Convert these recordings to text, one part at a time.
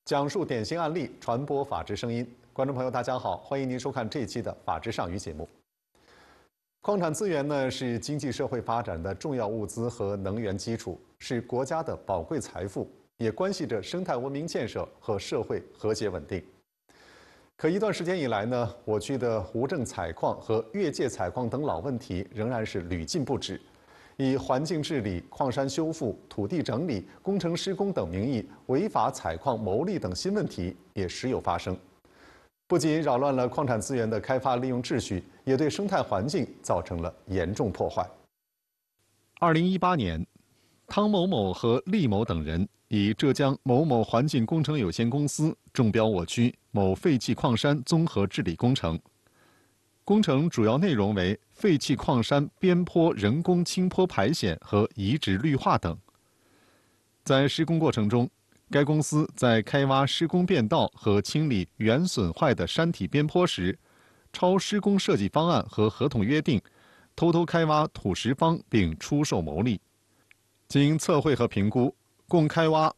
讲述典型案例，传播法治声音。观众朋友，大家好，欢迎您收看这一期的《法治上语》节目。矿产资源呢，是经济社会发展的重要物资和能源基础，是国家的宝贵财富，也关系着生态文明建设和社会和谐稳定。可一段时间以来呢，我区的无证采矿和越界采矿等老问题仍然是屡禁不止。以环境治理、矿山修复、土地整理、工程施工等名义违法采矿牟利等新问题也时有发生，不仅扰乱了矿产资源的开发利用秩序，也对生态环境造成了严重破坏。2018年，汤某某和厉某等人以浙江某某环境工程有限公司中标我区某废弃矿山综合治理工程。工程主要内容为废弃矿山边坡人工清坡排险和移植绿化等。在施工过程中，该公司在开挖施工便道和清理原损坏的山体边坡时，超施工设计方案和合同约定，偷偷开挖土石方并出售牟利。经测绘和评估，共开挖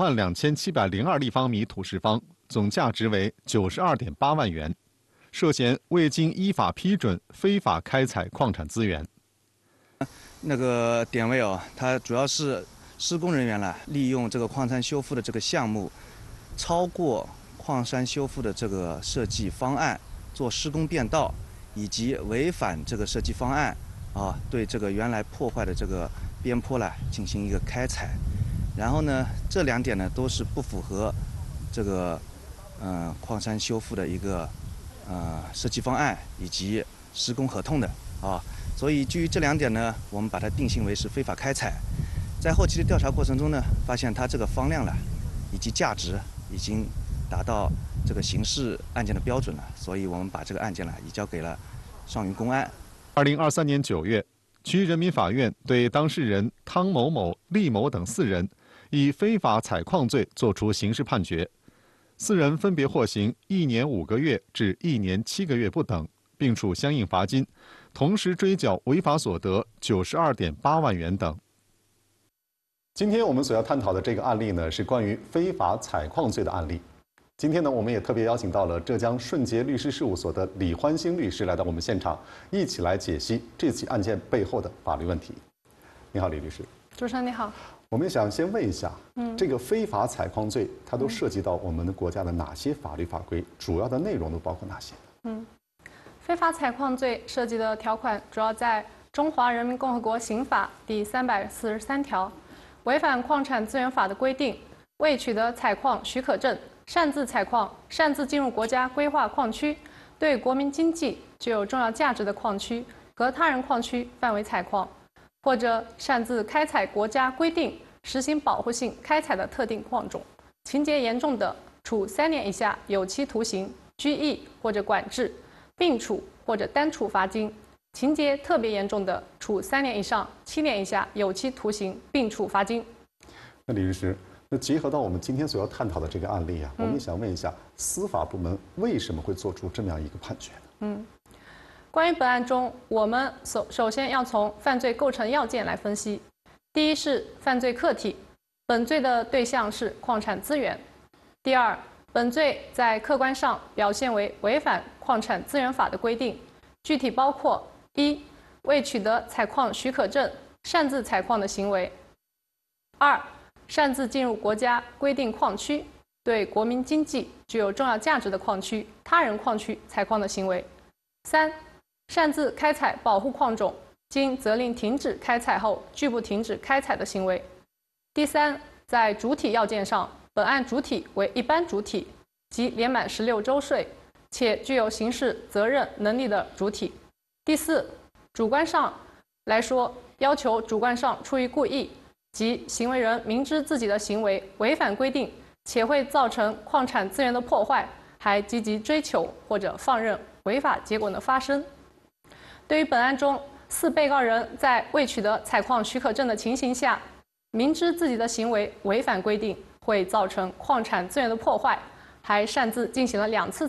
22702立方米土石方，总价值为92.8万元。涉嫌未经依法批准非法开采矿产资源。 那个点位它主要是施工人员利用这个矿山修复的这个项目，超过矿山修复的这个设计方案做施工变道，以及违反这个设计方案对这个原来破坏的这个边坡进行一个开采。然后呢，这两点呢都是不符合这个矿山修复的一个设计方案以及施工合同的所以基于这两点呢，我们把它定性为是非法开采。在后期的调查过程中呢，发现它这个方量以及价值已经达到这个刑事案件的标准了，所以我们把这个案件移交给了上虞公安。 2023年9月，区人民法院对当事人汤某某、厉某等4人以非法采矿罪作出刑事判决。4人分别获刑1年5个月至1年7个月不等，并处相应罚金，同时追缴违法所得92.8万元等。今天我们所要探讨的这个案例呢，是关于非法采矿罪的案例。今天呢，我们也特别邀请到了浙江顺捷律师事务所的李欢兴律师来到我们现场，一起来解析这起案件背后的法律问题。你好，李律师。 主持人你好。 我们想先问一下，这个非法采矿罪，它都涉及到我们的国家的哪些法律法规？主要的内容都包括哪些？ 非法采矿罪涉及的条款主要在《中华人民共和国刑法》第343条，违反矿产资源法的规定，未取得采矿许可证，擅自采矿、擅自进入国家规划矿区，对国民经济具有重要价值的矿区，隔他人矿区范围采矿，或者擅自开采国家规定实行保护性开采的特定矿种，情节严重的，处3年以下有期徒刑、拘役或者管制，并处或者单处罚金；情节特别严重的，处3年以上7年以下有期徒刑，并处罚金。 那李律师，那结合到我们今天所要探讨的这个案例我们也想问一下，司法部门为什么会做出这么样一个判决呢？ 关于本案中，我们首先要从犯罪构成要件来分析。第一是犯罪客体，本罪的对象是矿产资源。第二，本罪在客观上表现为违反矿产资源法的规定，具体包括：1. 未取得采矿许可证，擅自采矿的行为；2. 擅自进入国家规定矿区，对国民经济具有重要价值的矿区、他人矿区采矿的行为；3. 擅自开采保护矿种，经责令停止开采后拒不停止开采的行为。第三，在主体要件上，本案主体为一般主体，即年满16周岁且具有刑事责任能力的主体。第四，主观上来说，要求主观上出于故意，即行为人明知自己的行为违反规定，且会造成矿产资源的破坏，还积极追求或者放任违法结果的发生。对于本案中4被告人在未取得采矿许可证的情形下，明知自己的行为违反规定，会造成矿产资源的破坏，还擅自进行了2次